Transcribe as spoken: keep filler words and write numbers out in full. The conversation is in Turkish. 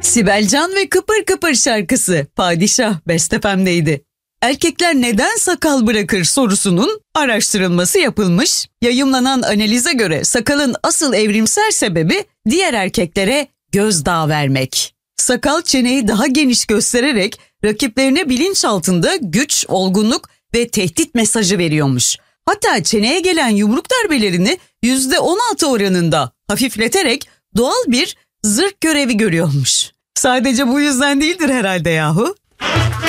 Sibel Can ve Kıpır Kıpır şarkısı Padişah Best F M'deydi. Erkekler neden sakal bırakır sorusunun araştırılması yapılmış. Yayımlanan analize göre sakalın asıl evrimsel sebebi diğer erkeklere gözdağı vermek. Sakal çeneyi daha geniş göstererek rakiplerine bilinç altında güç, olgunluk ve tehdit mesajı veriyormuş. Hatta çeneye gelen yumruk darbelerini yüzde on altı oranında hafifleterek doğal bir zırh görevi görüyormuş. Sadece bu yüzden değildir herhalde yahu.